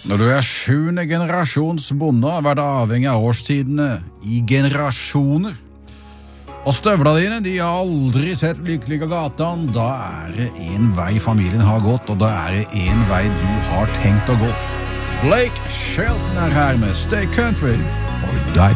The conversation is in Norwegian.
Når du er 7. generasjons bonde, har vært avhengig av årstidene i generasjoner. Og støvla dine, de har aldri sett lykkelige gatan. Da er det en vei familien har gått, og da er det en vei du har tenkt å gå. Blake Shelton er her med Stay Country or Die